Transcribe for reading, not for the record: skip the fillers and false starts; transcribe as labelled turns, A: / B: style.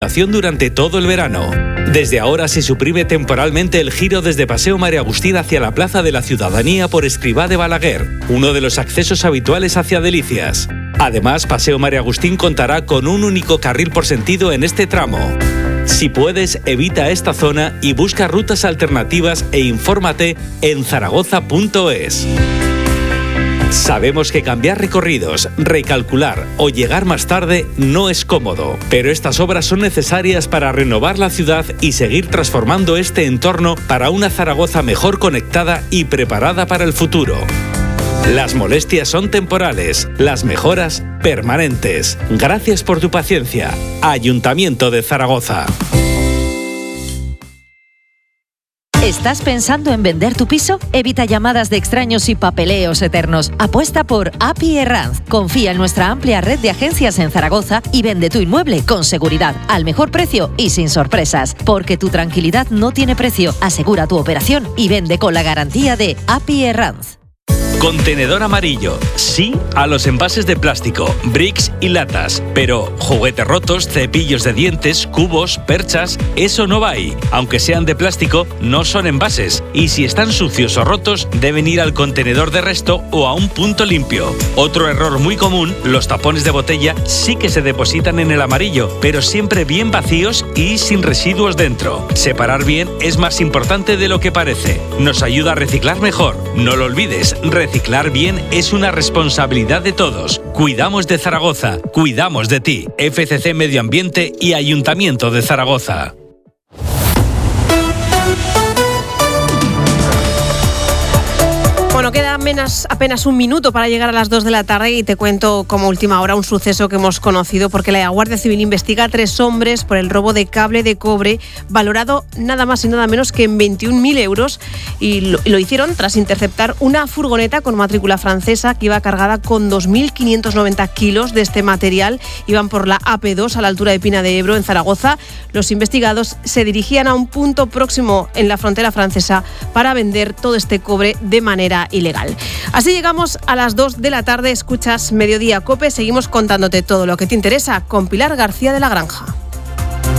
A: durante todo el verano. Desde ahora se suprime temporalmente el giro desde Paseo María Agustín hacia la Plaza de la Ciudadanía por Escrivá de Balaguer, uno de los accesos habituales hacia Delicias. Además, Paseo María Agustín contará con un único carril por sentido en este tramo. Si puedes, evita esta zona y busca rutas alternativas e infórmate en zaragoza.es. Sabemos que cambiar recorridos, recalcular o llegar más tarde no es cómodo, pero estas obras son necesarias para renovar la ciudad y seguir transformando este entorno para una Zaragoza mejor conectada y preparada para el futuro. Las molestias son temporales, las mejoras permanentes. Gracias por tu paciencia. Ayuntamiento de Zaragoza.
B: ¿Estás pensando en vender tu piso? Evita llamadas de extraños y papeleos eternos. Apuesta por API Herranz. Confía en nuestra amplia red de agencias en Zaragoza y vende tu inmueble con seguridad, al mejor precio y sin sorpresas. Porque tu tranquilidad no tiene precio. Asegura tu operación y vende con la garantía de API Herranz.
A: Contenedor amarillo. Sí a los envases de plástico, bricks y latas. Pero juguetes rotos, cepillos de dientes, cubos, perchas, eso no va ahí. Aunque sean de plástico, no son envases. Y si están sucios o rotos, deben ir al contenedor de resto o a un punto limpio. Otro error muy común, los tapones de botella sí que se depositan en el amarillo, pero siempre bien vacíos y sin residuos dentro. Separar bien es más importante de lo que parece. Nos ayuda a reciclar mejor. No lo olvides, reciclar bien es una responsabilidad de todos. Cuidamos de Zaragoza, cuidamos de ti. FCC Medio Ambiente y Ayuntamiento de Zaragoza.
C: Bueno, queda apenas un minuto para llegar a las 2 de la tarde y te cuento como última hora un suceso que hemos conocido porque la Guardia Civil investiga a 3 hombres por el robo de cable de cobre valorado nada más y nada menos que en 21.000 euros y lo hicieron tras interceptar una furgoneta con matrícula francesa que iba cargada con 2.590 kilos de este material. Iban por la AP2 a la altura de Pina de Ebro en Zaragoza. Los investigados se dirigían a un punto próximo en la frontera francesa para vender todo este cobre de manera ilegal. Así llegamos a las 2 de la tarde. Escuchas Mediodía COPE. Seguimos contándote todo lo que te interesa con Pilar García de la Granja.